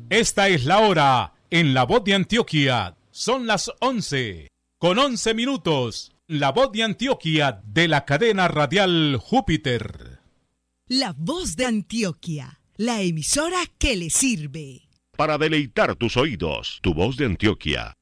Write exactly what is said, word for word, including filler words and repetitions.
Esta es la hora en La Voz de Antioquia. Son las once con once minutos. La Voz de Antioquia de la cadena radial Júpiter. La Voz de Antioquia, la emisora que le sirve. Para deleitar tus oídos, Tu Voz de Antioquia,